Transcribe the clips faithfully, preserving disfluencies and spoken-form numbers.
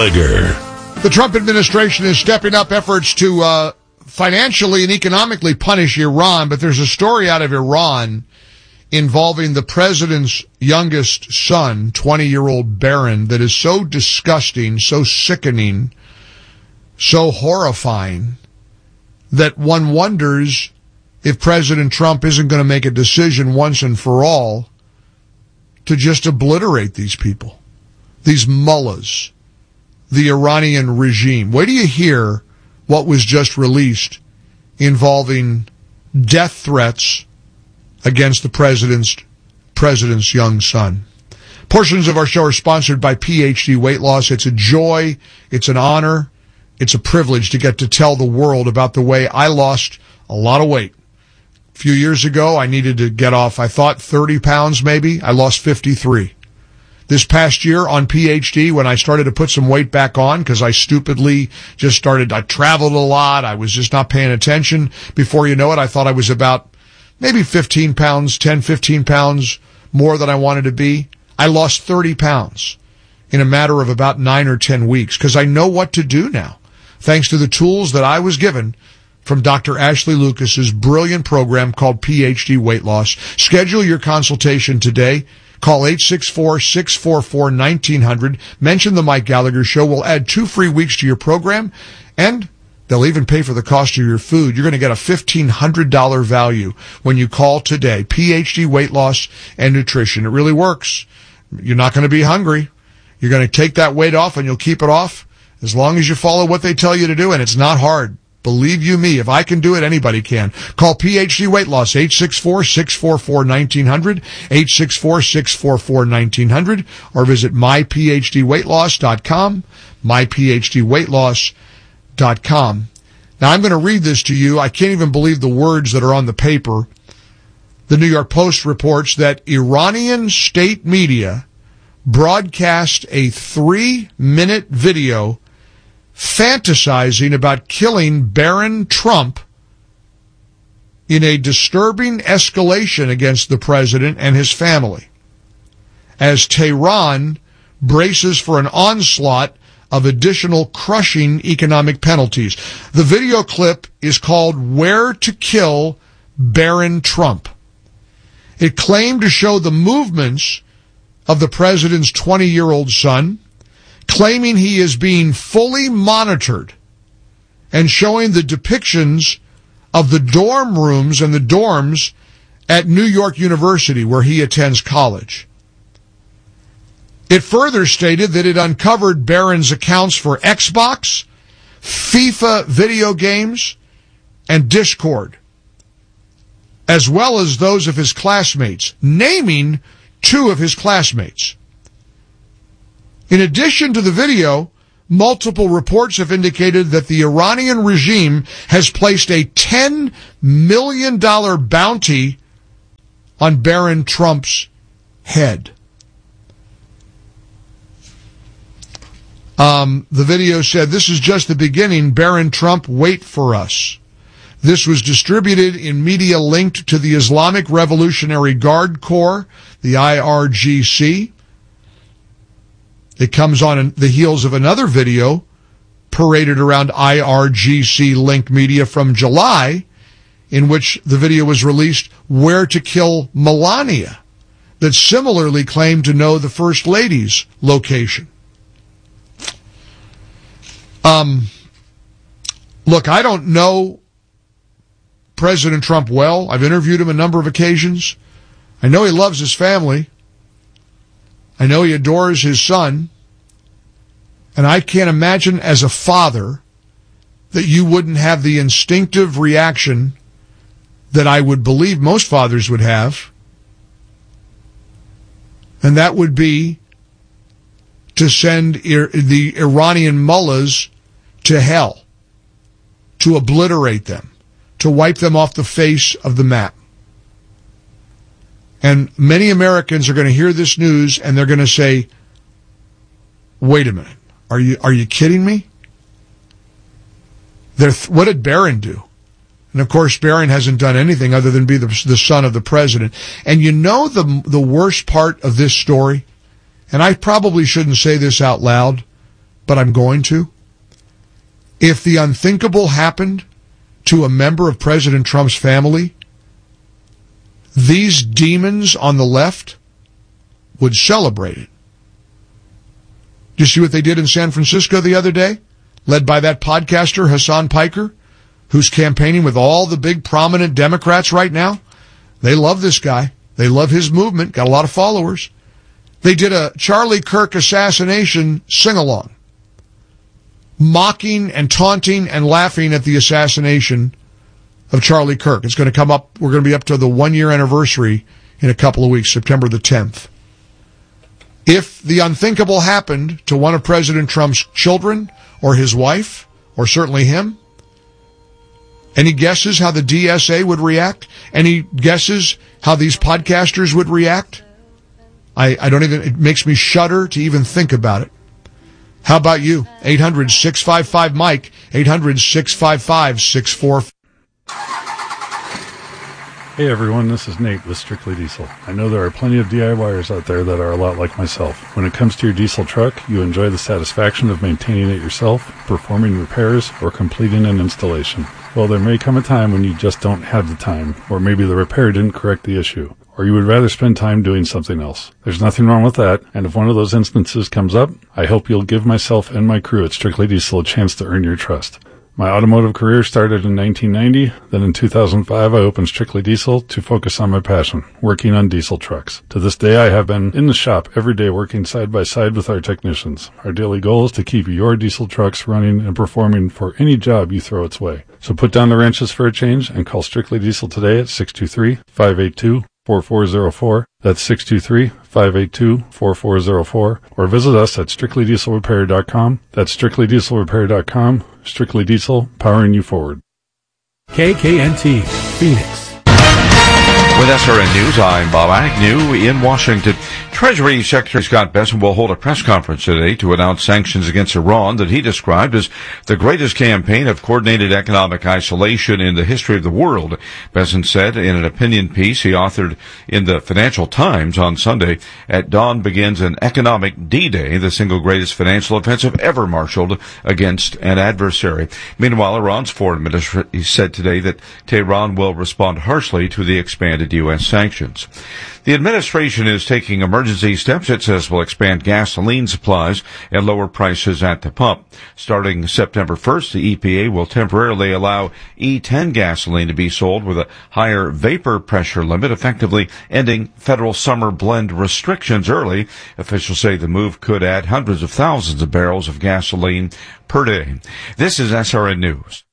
Gallagher. The Trump administration is stepping up efforts to uh, financially and economically punish Iran, but there's a story out of Iran involving the president's youngest son, twenty-year-old Barron, that is so disgusting, so sickening, so horrifying, that one wonders if President Trump isn't going to make a decision once and for all to just obliterate these people, these mullahs, the Iranian regime. Wait till you hear what was just released involving death threats against the president's president's young son. Portions of our show are sponsored by P H D Weight Loss. It's a joy, it's an honor, it's a privilege to get to tell the world about the way I lost a lot of weight. A few years ago, I needed to get off, I thought, thirty pounds maybe. I lost fifty-three. This past year on P H D, when I started to put some weight back on, because I stupidly just started, I traveled a lot, I was just not paying attention. Before you know it, I thought I was about maybe fifteen pounds, ten, fifteen pounds more than I wanted to be. I lost thirty pounds in a matter of about nine or ten weeks, because I know what to do now, thanks to the tools that I was given from Doctor Ashley Lucas's brilliant program called P H D Weight Loss. Schedule your consultation today. Call eight six four, six four four, one nine zero zero. Mention the Mike Gallagher Show. We'll add two free weeks to your program, and they'll even pay for the cost of your food. You're going to get a fifteen hundred dollars value when you call today. P H D Weight Loss and Nutrition. It really works. You're not going to be hungry. You're going to take that weight off, and you'll keep it off as long as you follow what they tell you to do, and it's not hard. Believe you me, if I can do it, anybody can. Call P H D Weight Loss, eight six four, six four four, one nine zero zero, eight six four, six four four, one nine zero zero, or visit my p h d weight loss dot com, my p h d weight loss dot com. Now, I'm going to read this to you. I can't even believe the words that are on the paper. The New York Post reports that Iranian state media broadcast a three-minute video fantasizing about killing Barron Trump in a disturbing escalation against the president and his family, as Tehran braces for an onslaught of additional crushing economic penalties. The video clip is called Where to Kill Barron Trump. It claimed to show the movements of the president's twenty-year-old son, claiming he is being fully monitored, and showing the depictions of the dorm rooms and the dorms at New York University, where he attends college. It further stated that it uncovered Barron's accounts for Xbox, FIFA video games, and Discord, as well as those of his classmates, naming two of his classmates. In addition to the video, multiple reports have indicated that the Iranian regime has placed a ten million dollars bounty on Barron Trump's head. Um, the video said, "This is just the beginning. Barron Trump, wait for us." This was distributed in media linked to the Islamic Revolutionary Guard Corps, the I R G C. It comes on the heels of another video paraded around I R G C-linked media from July, in which the video was released, Where to Kill Melania, that similarly claimed to know the First Lady's location. Um, look, I don't know President Trump well. I've interviewed him a number of occasions. I know he loves his family. I know he adores his son. And I can't imagine as a father that you wouldn't have the instinctive reaction that I would believe most fathers would have. And that would be to send the Iranian mullahs to hell, to obliterate them, to wipe them off the face of the map. And many Americans are going to hear this news and they're going to say, wait a minute, are you are you kidding me? They're, what did Barron do? And of course, Barron hasn't done anything other than be the, the son of the president. And you know the the worst part of this story, and I probably shouldn't say this out loud, but I'm going to. If the unthinkable happened to a member of President Trump's family, these demons on the left would celebrate it. Do you see what they did in San Francisco the other day? Led by that podcaster, Hassan Piker, who's campaigning with all the big prominent Democrats right now. They love this guy. They love his movement. Got a lot of followers. They did a Charlie Kirk assassination sing-along, mocking and taunting and laughing at the assassination of Charlie Kirk. It's going to come up, we're going to be up to the one-year anniversary in a couple of weeks, September the tenth. If the unthinkable happened to one of President Trump's children or his wife, or certainly him, any guesses how the D S A would react? Any guesses how these podcasters would react? I, I don't even, it makes me shudder to even think about it. How about you? eight hundred, six five five, Mike, eight hundred, six five five, six four five. Hey everyone, this is Nate with Strictly Diesel. I know there are plenty of DIYers out there that are a lot like myself. When it comes to your diesel truck, you enjoy the satisfaction of maintaining it yourself, performing repairs, or completing an installation. Well, there may come a time when you just don't have the time, or maybe the repair didn't correct the issue, or you would rather spend time doing something else. There's nothing wrong with that, and if one of those instances comes up, I hope you'll give myself and my crew at Strictly Diesel a chance to earn your trust. My automotive career started in nineteen ninety, then in two thousand five I opened Strictly Diesel to focus on my passion, working on diesel trucks. To this day I have been in the shop every day working side by side with our technicians. Our daily goal is to keep your diesel trucks running and performing for any job you throw its way. So put down the wrenches for a change and call Strictly Diesel today at six two three, five eight two, four four zero four. That's six two three, five eight two, four four zero four. Or visit us at strictly diesel repair dot com. That's strictly diesel repair dot com. Strictly Diesel, powering you forward. K K N T, Phoenix. With S R N News, I'm Bob Agnew in Washington. Treasury Secretary Scott Bessent will hold a press conference today to announce sanctions against Iran that he described as the greatest campaign of coordinated economic isolation in the history of the world. Bessent said in an opinion piece he authored in the Financial Times on Sunday, "At dawn begins an economic D-Day, the single greatest financial offensive ever marshaled against an adversary." Meanwhile, Iran's foreign minister said today that Tehran will respond harshly to the expanded U S sanctions. The administration is taking emergency steps it says will expand gasoline supplies and lower prices at the pump. Starting September first, the E P A will temporarily allow E ten gasoline to be sold with a higher vapor pressure limit, effectively ending federal summer blend restrictions early. Officials say the move could add hundreds of thousands of barrels of gasoline per day. This is S R N News.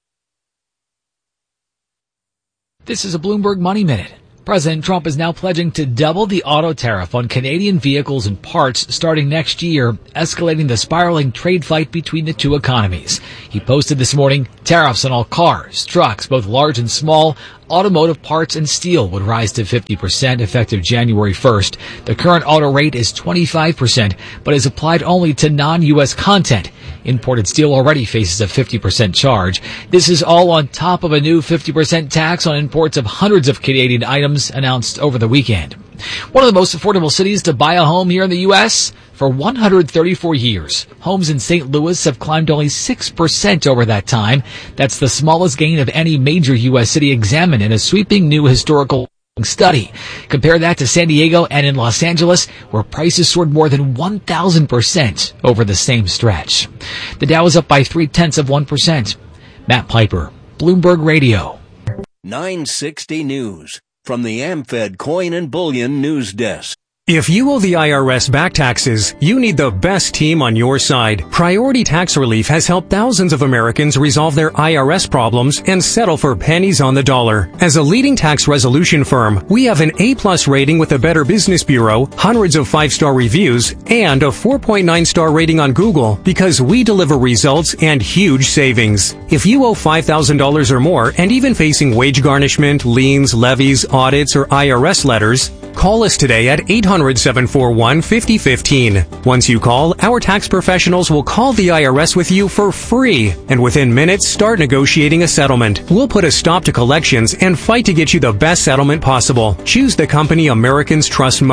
This is a Bloomberg Money Minute. President Trump is now pledging to double the auto tariff on Canadian vehicles and parts starting next year, escalating the spiraling trade fight between the two economies. He posted this morning tariffs on all cars, trucks, both large and small, automotive parts and steel would rise to fifty percent effective January first. The current auto rate is twenty-five percent, but is applied only to non-U S content. Imported steel already faces a fifty percent charge. This is all on top of a new fifty percent tax on imports of hundreds of Canadian items announced over the weekend. One of the most affordable cities to buy a home here in the U S For one hundred thirty-four years, homes in Saint Louis have climbed only six percent over that time. That's the smallest gain of any major U S city examined in a sweeping new historical study. Compare that to San Diego and in Los Angeles, where prices soared more than one thousand percent over the same stretch. The Dow is up by three-tenths of one percent. Matt Piper, Bloomberg Radio. nine sixty News, from the AmFed Coin and Bullion News Desk. If you owe the I R S back taxes, you need the best team on your side. Priority Tax Relief has helped thousands of Americans resolve their I R S problems and settle for pennies on the dollar. As a leading tax resolution firm, we have an A-plus rating with the Better Business Bureau, hundreds of five-star reviews, and a four point nine star rating on Google because we deliver results and huge savings. If you owe five thousand dollars or more and even facing wage garnishment, liens, levies, audits, or I R S letters, call us today at eight hundred, seven four one, five oh one five. Once you call, our tax professionals will call the I R S with you for free, and within minutes start negotiating a settlement. We'll put a stop to collections and fight to get you the best settlement possible. Choose the company Americans trust most.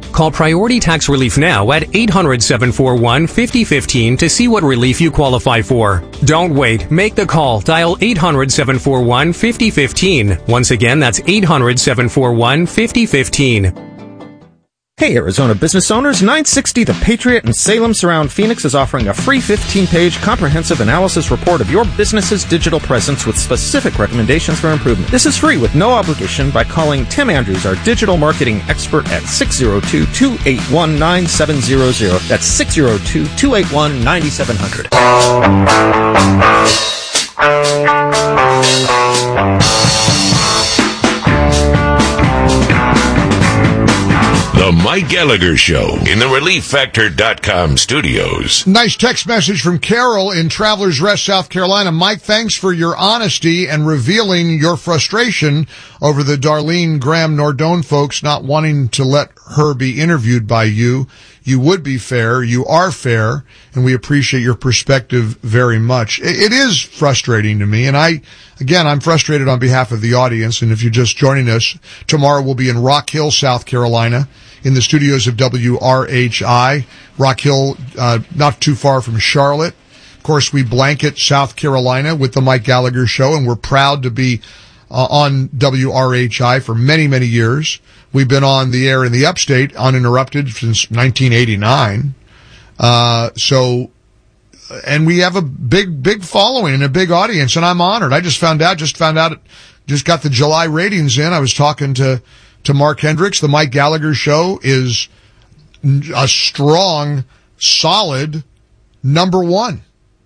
Call Priority Tax Relief now at eight hundred, seven four one, five zero one five to see what relief you qualify for. Don't wait. Make the call. Dial eight hundred, seven four one, five zero one five. Once again, that's eight hundred, seven four one, five zero one five. Hey, Arizona business owners, nine sixty The Patriot in Salem Surround Phoenix is offering a free fifteen-page comprehensive analysis report of your business's digital presence with specific recommendations for improvement. This is free with no obligation by calling Tim Andrews, our digital marketing expert, at six oh two, two eight one, nine seven zero zero. That's six oh two, two eight one, nine seven zero zero. The Mike Gallagher Show in the Relief Factor dot com studios. Nice text message from Carol in Travelers Rest, South Carolina. Mike, thanks for your honesty and revealing your frustration over the Darlene Graham Nordone folks not wanting to let her be interviewed by you. You would be fair. You are fair, and we appreciate your perspective very much. It is frustrating to me, and I, again, I'm frustrated on behalf of the audience, and if you're just joining us, tomorrow we'll be in Rock Hill, South Carolina, in the studios of W R H I. Rock Hill, uh, not too far from Charlotte. Of course, we blanket South Carolina with the Mike Gallagher Show, and we're proud to be uh, on W R H I for many, many years. We've been on the air in the upstate uninterrupted since nineteen eighty-nine. Uh, so, and we have a big, big following and a big audience, and I'm honored. I just found out, just found out, just got the July ratings in. I was talking to, to Mark Hendricks. The Mike Gallagher Show is a strong, solid number one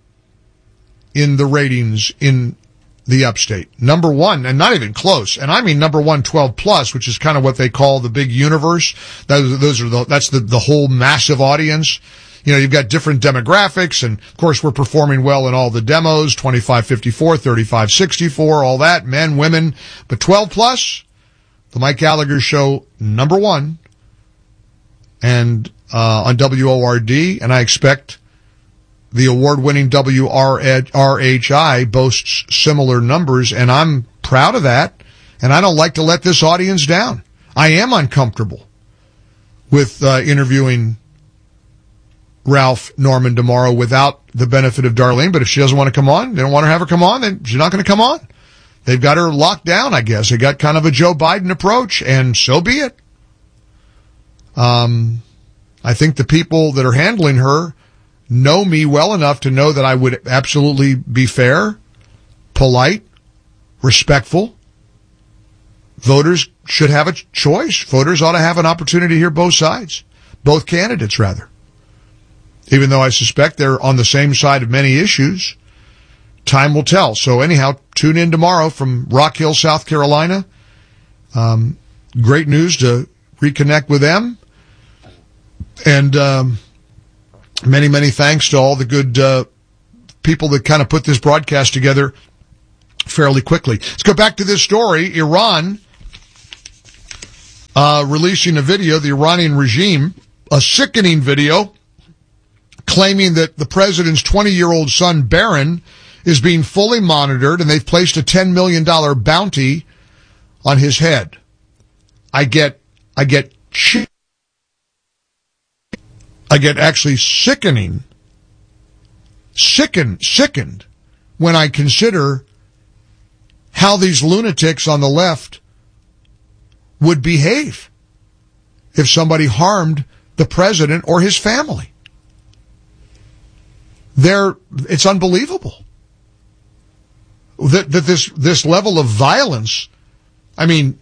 in the ratings in the upstate. Number one, and not even close. And I mean number one twelve plus, which is kind of what they call the big universe. Those, those are the, that's the, the whole massive audience. You know, you've got different demographics, and of course we're performing well in all the demos, twenty-five fifty-four, thirty-five sixty-four, all that, men, women. But twelve plus, the Mike Gallagher Show, number one, and, uh, on W O R D, and I expect the award-winning W R H I boasts similar numbers, and I'm proud of that, and I don't like to let this audience down. I am uncomfortable with uh, interviewing Ralph Norman tomorrow without the benefit of Darlene, but if she doesn't want to come on, they don't want to have her come on, then she's not going to come on. They've got her locked down, I guess. They got kind of a Joe Biden approach, and so be it. Um, I think the people that are handling her know me well enough to know that I would absolutely be fair, polite, respectful. Voters should have a choice. Voters ought to have an opportunity to hear both sides, both candidates, rather. Even though I suspect they're on the same side of many issues, time will tell. So anyhow, tune in tomorrow from Rock Hill, South Carolina. Um, great news to reconnect with them. And, um, Many, many thanks to all the good uh, people that kind of put this broadcast together fairly quickly. Let's go back to this story. Iran uh, releasing a video, the Iranian regime, a sickening video claiming that the president's twenty-year-old son, Barron, is being fully monitored, and they've placed a ten million dollars bounty on his head. I get, I get chi- I get actually sickening, sickened, sickened when I consider how these lunatics on the left would behave if somebody harmed the president or his family. They're, it's unbelievable that, that this, this level of violence, I mean,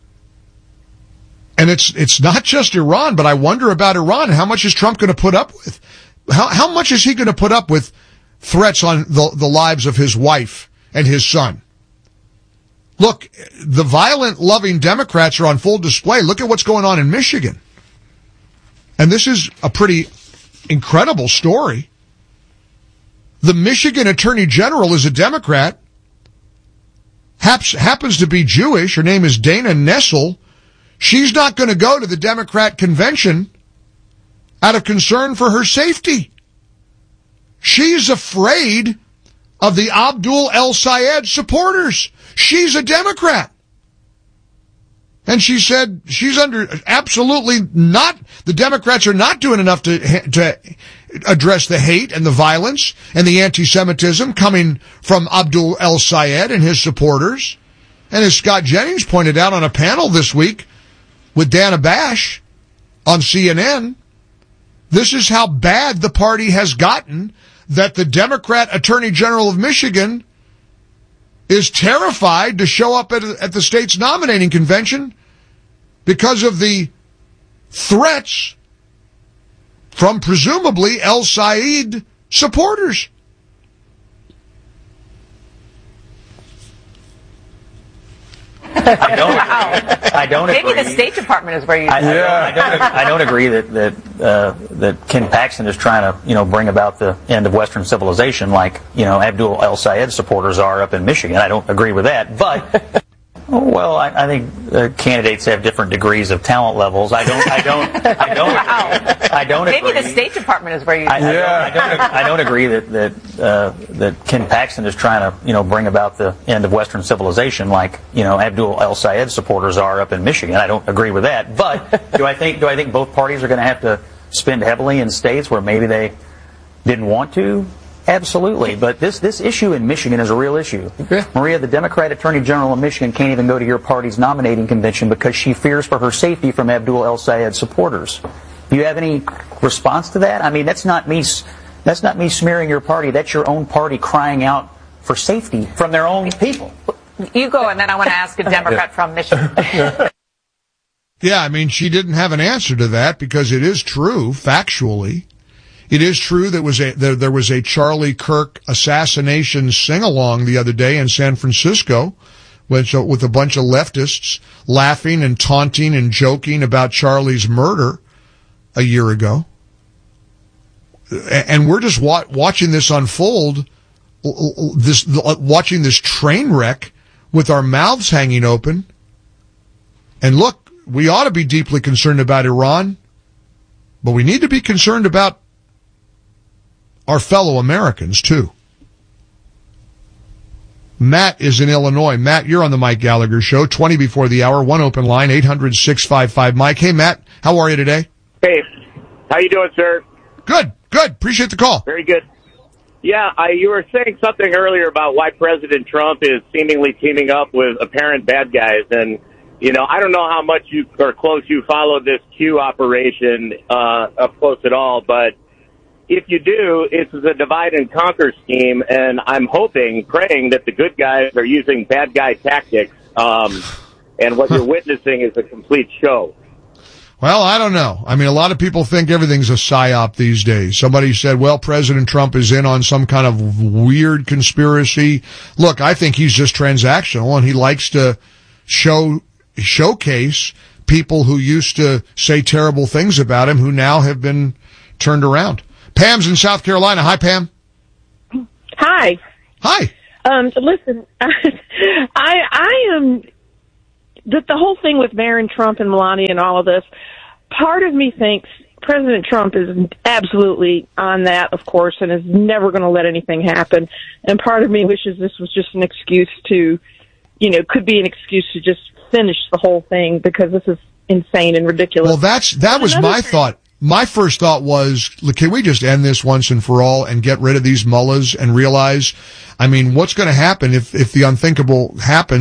and it's, it's not just Iran, but I wonder about Iran. How much is Trump going to put up with? How, how much is he going to put up with threats on the, the lives of his wife and his son? Look, the violent, loving Democrats are on full display. Look at what's going on in Michigan. And this is a pretty incredible story. The Michigan Attorney General is a Democrat, haps, happens to be Jewish. Her name is Dana Nessel. She's not going to go to the Democrat convention out of concern for her safety. She's afraid of the Abdul El Sayed supporters. She's a Democrat. And she said she's under absolutely not, the Democrats are not doing enough to, to address the hate and the violence and the anti-Semitism coming from Abdul El-Sayed and his supporters. And as Scott Jennings pointed out on a panel this week with Dana Bash on C N N, this is how bad the party has gotten that the Democrat Attorney General of Michigan is terrified to show up at, at the state's nominating convention because of the threats from presumably El-Sayed supporters. I don't. I don't Maybe agree. the State Department is where you. I, I, yeah. don't, I, don't, I don't agree that that uh, that Ken Paxton is trying to, you know, bring about the end of Western civilization like, you know, Abdul El-Sayed supporters are up in Michigan. I don't agree with that, but. Well, I, I think uh, candidates have different degrees of talent levels. I don't. I don't. I don't. Wow. I don't Maybe agree. the State Department is where you. I, I, yeah. don't, I, don't, I don't agree that that uh, that Ken Paxton is trying to, you know, bring about the end of Western civilization like, you know, Abdul El-Sayed supporters are up in Michigan. I don't agree with that. But do I think do I think both parties are going to have to spend heavily in states where maybe they didn't want to? Absolutely, but this, this issue in Michigan is a real issue. Okay. Maria, the Democrat Attorney General of Michigan can't even go to your party's nominating convention because she fears for her safety from Abdul El-Sayed supporters. Do you have any response to that? I mean, that's not me. That's not me smearing your party. That's your own party crying out for safety from their own people. You go, and then I want to ask a Democrat yeah. from Michigan. Yeah, I mean, she didn't have an answer to that because it is true, factually. It is true that was a, there, there was a Charlie Kirk assassination sing-along the other day in San Francisco with, with a bunch of leftists laughing and taunting and joking about Charlie's murder a year ago. And we're just wa- watching this unfold, this watching this train wreck with our mouths hanging open. And look, we ought to be deeply concerned about Iran, but we need to be concerned about our fellow Americans, too. Matt is in Illinois. Matt, you're on the Mike Gallagher Show, twenty before the hour, one open line, eight hundred, six five five, Mike. Hey, Matt, how are you today? Hey, how you doing, sir? Good, good. Appreciate the call. Very good. Yeah, I, you were saying something earlier about why President Trump is seemingly teaming up with apparent bad guys. And, you know, I don't know how much you or close you follow this Q operation uh, up close at all, but if you do, it's a divide and conquer scheme, and I'm hoping, praying that the good guys are using bad guy tactics, um, and what you're witnessing is a complete show. Well, I don't know. I mean, a lot of people think everything's a psyop these days. Somebody said, well, President Trump is in on some kind of weird conspiracy. Look, I think he's just transactional, and he likes to show showcase people who used to say terrible things about him who now have been turned around. Pam's in South Carolina. Hi, Pam. Hi. Hi. Um, listen, I, I am, the, the whole thing with Barron Trump and Melania and all of this, part of me thinks President Trump is absolutely on that, of course, and is never going to let anything happen. And part of me wishes this was just an excuse to, you know, could be an excuse to just finish the whole thing because this is insane and ridiculous. Well, that's, that was my thought. My first thought was, look, can we just end this once and for all and get rid of these mullahs and realize, I mean, what's going to happen if, if the unthinkable happens?